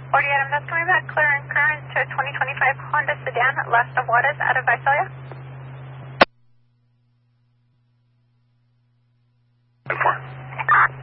48, I'm just coming back clear and current to a 2025 Honda sedan, Las Aguadas out of Visalia.